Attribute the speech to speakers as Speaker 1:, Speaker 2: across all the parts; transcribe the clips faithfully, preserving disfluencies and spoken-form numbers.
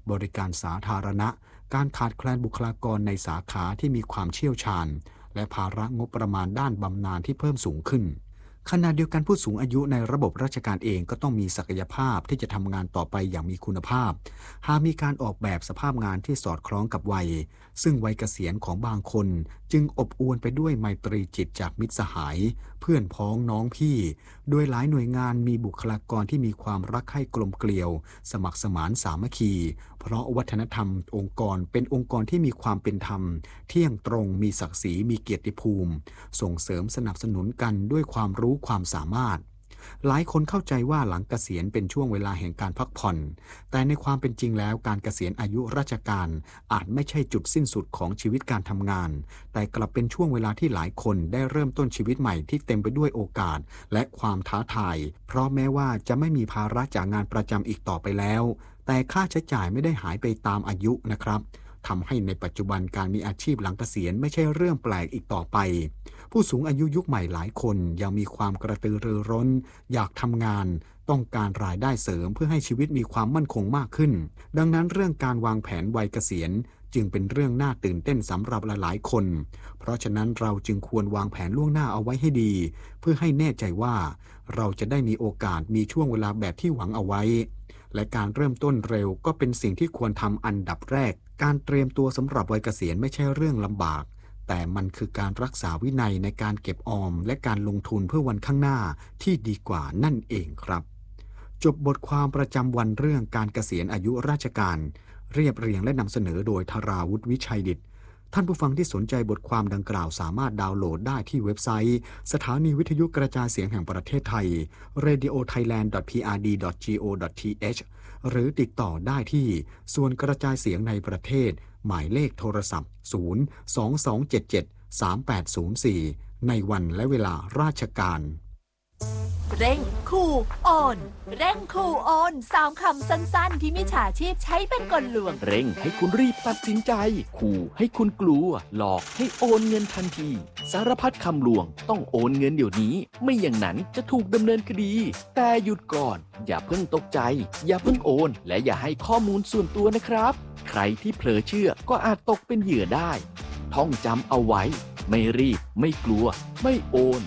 Speaker 1: บริการสาธารณะการขาดแคลนบุคลากรในสาขาที่มีความเชี่ยวชาญและภาระงบประมาณด้านบำนาญที่เพิ่มสูงขึ้นขณะเดียวกันผู้สูงอายุในระบบราชการเองก็ต้องมีศักยภาพที่จะทำงานต่อไปอย่างมีคุณภาพหากมีการออกแบบสภาพงานที่สอดคล้องกับวัยซึ่งวัยเกษียณของบางคนจึงอบอวลไปด้วยไมตรีจิตจากมิตรสหายเพื่อนพ้องน้องพี่โดยหลายหน่วยงานมีบุคลากรที่มีความรักใคร่กลมเกลียวสมัครสมานสามัคคีเพราะวัฒนธรรมองค์กรเป็นองค์กรที่มีความเป็นธรรมเที่ยงตรงมีศักดิ์ศรีมีเกียรติภูมิส่งเสริมสนับสนุนกันด้วยความรู้ความสามารถหลายคนเข้าใจว่าหลังเกษียณเป็นช่วงเวลาแห่งการพักผ่อนแต่ในความเป็นจริงแล้วการเกษียณอายุราชการอาจไม่ใช่จุดสิ้นสุดของชีวิตการทำงานแต่กลับเป็นช่วงเวลาที่หลายคนได้เริ่มต้นชีวิตใหม่ที่เต็มไปด้วยโอกาสและความท้าทายเพราะแม้ว่าจะไม่มีภาระจากงานประจำอีกต่อไปแล้วแต่ค่าใช้จ่ายไม่ได้หายไปตามอายุนะครับทำให้ในปัจจุบันการมีอาชีพหลังเกษียณไม่ใช่เรื่องแปลกอีกต่อไปผู้สูงอายุยุคใหม่หลายคนยังมีความกระตือรือร้นอยากทำงานต้องการรายได้เสริมเพื่อให้ชีวิตมีความมั่นคงมากขึ้นดังนั้นเรื่องการวางแผนวัยเกษียณจึงเป็นเรื่องน่าตื่นเต้นสำหรับหลายๆคนเพราะฉะนั้นเราจึงควรวางแผนล่วงหน้าเอาไว้ให้ดีเพื่อให้แน่ใจว่าเราจะได้มีโอกาสมีช่วงเวลาแบบที่หวังเอาไว้และการเริ่มต้นเร็วก็เป็นสิ่งที่ควรทำอันดับแรกการเตรียมตัวสำหรับวัยเกษียณไม่ใช่เรื่องลำบากแต่มันคือการรักษาวินัยในการเก็บออมและการลงทุนเพื่อวันข้างหน้าที่ดีกว่านั่นเองครับจบบทความประจำวันเรื่องการเกษียณอายุราชการเรียบเรียงและนำเสนอโดยธราวุฒิวิชัยดิษฐ์ท่านผู้ฟังที่สนใจบทความดังกล่าวสามารถดาวน์โหลดได้ที่เว็บไซต์สถานีวิทยุกระจายเสียงแห่งประเทศไทย เรดิโอไทยแลนด์ ดอท พี อาร์ ดี ดอท จี โอ ดอท ที เอช หรือติดต่อได้ที่ส่วนกระจายเสียงในประเทศหมายเลขโทรศัพท์ศูนย์ สอง สอง เจ็ด เจ็ด สาม แปด ศูนย์ สี่ในวันและเวลาราชการ
Speaker 2: เร่งคูโอนเร่งคูโอนสามคำสั้นๆที่มิจฉาชีพใช้เป็นกลลวง
Speaker 3: เร่งให้คุณรีบตัดสินใจขู่ให้คุณกลัวหลอกให้โอนเงินทันทีสารพัดคำลวงต้องโอนเงินเดี๋ยวนี้ไม่อย่างนั้นจะถูกดำเนินคดีแต่หยุดก่อนอย่าเพิ่งตกใจอย่าเพิ่งโอนและอย่าให้ข้อมูลส่วนตัวนะครับใครที่เผลอเชื่อก็อาจตกเป็นเหยื่อได้ท่องจำเอาไว้ไม่รีบไม่กลัวไม่โอน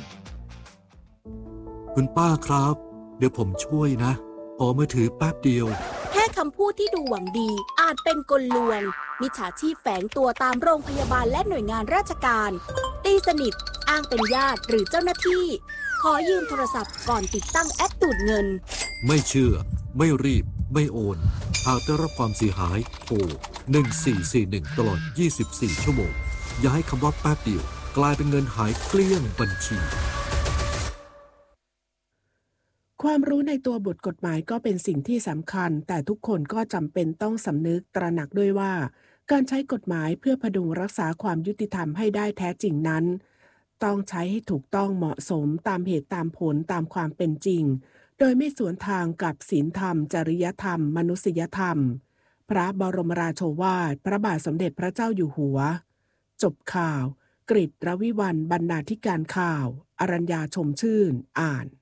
Speaker 4: คุณป้าครับเดี๋ยวผมช่วยนะขอมือถือแป๊บเดียว
Speaker 5: แค่คำพูดที่ดูหวังดีอาจเป็นกลลวงมิจฉาชีพแฝงตัวตามโรงพยาบาลและหน่วยงานราชการตีสนิทอ้างเป็นญาติหรือเจ้าหน้าที่ขอยืมโทรศัพท์ก่อนติดตั้งแอปดูดเงิน
Speaker 4: ไม่เชื่อไม่รีบไม่โอนหากได้รับความเสียหายโทรหนึ่งสี่สี่หนึ่งตลอดยี่สิบสี่ชั่วโมงอย่าให้คำว่าแป๊บเดียวกลายเป็นเงินหายเกลี้ยงบัญชี
Speaker 6: ความรู้ในตัวบทกฎหมายก็เป็นสิ่งที่สำคัญแต่ทุกคนก็จำเป็นต้องสำนึกตระหนักด้วยว่าการใช้กฎหมายเพื่อพดุงรักษาความยุติธรรมให้ได้แท้จริงนั้นต้องใช้ให้ถูกต้องเหมาะสมตามเหตุตามผลตามความเป็นจริงโดยไม่สวนทางกับศีลธรรมจริยธรรมมนุษยธรรมพระบรมราโชวาทพระบาทสมเด็จพระเจ้าอยู่หัวจบข่าวกฤษ รวิวรรณ บรรณาธิการข่าวอรัญญาชมชื่นอ่าน